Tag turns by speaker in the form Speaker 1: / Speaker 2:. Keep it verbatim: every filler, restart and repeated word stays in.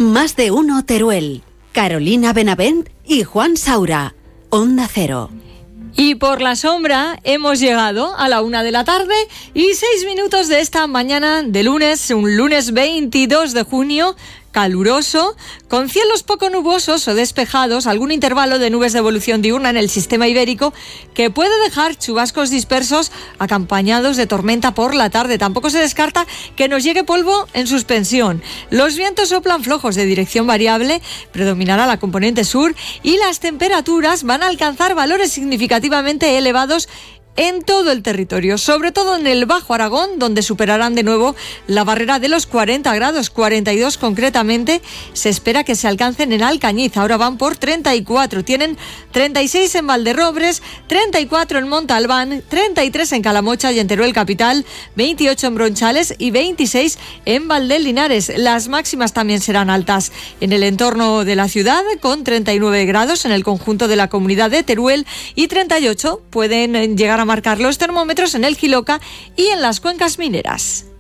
Speaker 1: Más de uno Teruel. Carolina Benavent y Juan Saura. Onda Cero.
Speaker 2: Y por la sombra hemos llegado a la una de la tarde y seis minutos de esta mañana de lunes, un lunes veintidós de junio, caluroso, con cielos poco nubosos o despejados, algún intervalo de nubes de evolución diurna en el sistema ibérico que puede dejar chubascos dispersos acompañados de tormenta por la tarde. Tampoco se descarta que nos llegue polvo en suspensión. Los vientos soplan flojos de dirección variable, predominará la componente sur y las temperaturas van a alcanzar valores significativamente elevados en todo el territorio, sobre todo en el Bajo Aragón, donde superarán de nuevo la barrera de los cuarenta grados, cuarenta y dos concretamente, se espera que se alcancen en Alcañiz, ahora van por treinta y cuatro, tienen treinta y seis en Valderrobres, treinta y cuatro en Montalbán, treinta y tres en Calamocha y en Teruel capital, veintiocho en Bronchales y veintiséis en Valdelinares. Las máximas también serán altas en el entorno de la ciudad, con treinta y nueve grados en el conjunto de la comunidad de Teruel y treinta y ocho pueden llegar a marcar los termómetros en el Jiloca y en las cuencas mineras.